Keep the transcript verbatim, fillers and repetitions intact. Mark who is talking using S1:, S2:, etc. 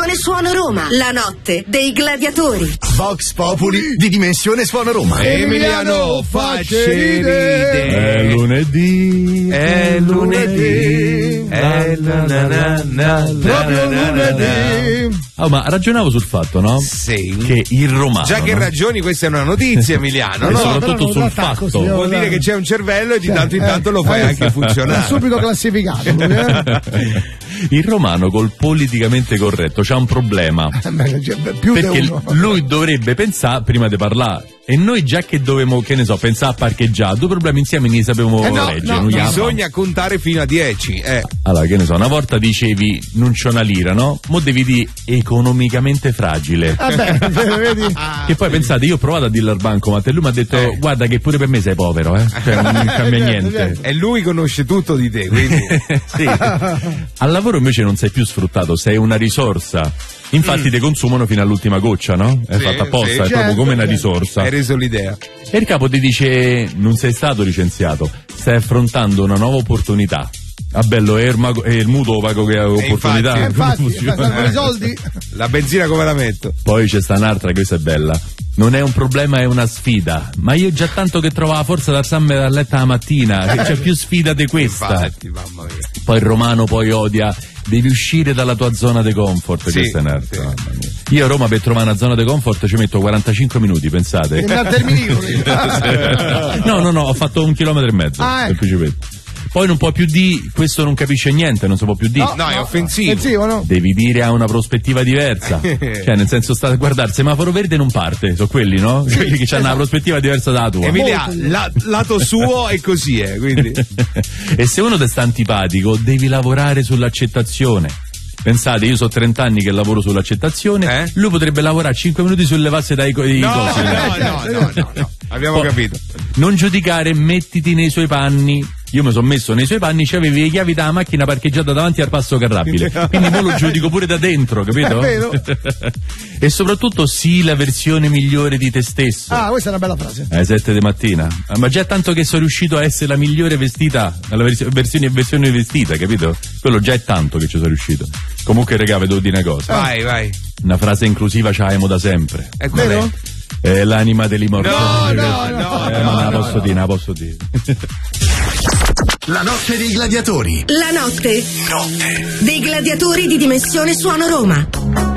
S1: Dimensione Suono Roma. La notte dei gladiatori.
S2: Vox Populi di Dimensione Suono Roma.
S3: Emiliano Facceride.
S4: È lunedì.
S3: È lunedì. È
S4: na na na na
S3: proprio lunedì.
S4: Oh, ma ragionavo sul fatto, no?
S3: Sì.
S4: Che il romano.
S3: Già che
S4: no?
S3: ragioni, questa è una notizia, Emiliano.
S4: E
S3: No?
S4: soprattutto sul fatto.
S5: Così,
S3: Vuol dire che c'è un cervello e di
S5: Cioè,
S3: tanto in tanto
S5: eh,
S3: lo fai
S5: eh,
S3: anche funzionare.
S5: L'ha subito classificato. Lui, eh?
S4: Il romano col politicamente corretto c'ha un problema.
S5: Beh, c'è più
S4: Perché
S5: di uno.
S4: lui dovrebbe pensare prima di parlare. E noi già che dovevamo, che ne so, pensare a parcheggiare, due problemi insieme ne sapevamo
S5: Eh no,
S4: leggere.
S5: no,
S4: non
S5: no.
S4: gli
S3: Bisogna contare fino a dieci. Eh.
S4: Allora, che ne so, una volta dicevi non c'è una lira, no? Mo devi dire economicamente fragile.
S5: Vabbè, vedi?
S4: Che poi pensate, io ho provato a dirlo al bancomat e lui mi ha detto
S3: Eh.
S4: guarda che pure per me sei povero, eh? Cioè non cambia niente.
S3: E lui conosce tutto di te, quindi.
S4: Sì. Al lavoro invece non sei più sfruttato, sei una risorsa. Infatti
S3: Mm.
S4: te consumano fino all'ultima goccia, no? È
S3: Sì,
S4: fatta apposta,
S3: sì,
S4: è proprio
S5: certo,
S4: come una
S5: certo.
S4: risorsa.
S3: Hai reso l'idea.
S4: E il capo ti dice non sei stato licenziato, stai affrontando una nuova opportunità. Ah bello, è il, mago- è il mutuo pago che ha opportunità.
S5: Eh, infatti,
S4: Come funziona?
S5: con i soldi.
S3: La benzina come la metto?
S4: Poi c'è sta un'altra, questa è bella. Non è un problema, è una sfida. Ma io già tanto che trovo la forza d'alzarmi dal letto la mattina, che c'è più sfida di questa.
S3: Infatti, mamma mia.
S4: Poi il romano poi odia, devi uscire dalla tua zona di comfort.
S3: Sì,
S4: questa è un'altra.
S3: sì.
S4: Mamma mia. Io a Roma per trovare una zona di comfort ci metto quarantacinque minuti, pensate.
S5: Devi andare al Terminino.
S4: No, no, no, ho fatto un chilometro e mezzo.
S5: Ah, ecco.
S4: semplicemente. Poi non può più di, questo non capisce niente, non si può più di.
S3: No, è offensivo.
S5: Offensivo, no?
S4: Devi dire a una prospettiva diversa. Cioè, nel senso, sta a guardare, il semaforo verde non parte, sono quelli, no? quelli che hanno una prospettiva diversa dalla tua.
S3: Emilia, la- lato suo è così, eh, quindi.
S4: E se uno ti sta antipatico, devi lavorare sull'accettazione. Pensate, io so trenta anni che lavoro sull'accettazione,
S3: Eh?
S4: lui potrebbe lavorare cinque minuti sulle levarsi dai co- i
S3: No,
S4: cosi.
S3: no, no, no, no, no. Abbiamo
S4: Poi,
S3: capito.
S4: Non giudicare, mettiti nei suoi panni. Io mi sono messo nei suoi panni, c'avevi le chiavi della macchina parcheggiata davanti al passo carrabile. Quindi mo lo giudico pure da dentro, capito?
S5: È vero.
S4: E soprattutto sii la versione migliore di te stesso.
S5: Ah, questa è una bella frase.
S4: Alle sette di mattina. Ah, ma già tanto che sono riuscito a essere la migliore vestita, la vers- versione, versione vestita, capito? Quello già è tanto che ci sono riuscito. Comunque, regà, vedo di una cosa.
S3: Vai, vai.
S4: Una frase inclusiva c'aimo da sempre.
S3: E qual è?
S5: Vero?
S4: È l'anima
S3: No,
S4: dell'immortale.
S3: no, no,
S4: Eh,
S3: no,
S4: ma la
S3: no,
S4: posso
S3: no.
S4: dire, la posso dire.
S2: La notte dei gladiatori.
S1: La notte
S2: Notte
S1: dei gladiatori di Dimensione Suono Roma.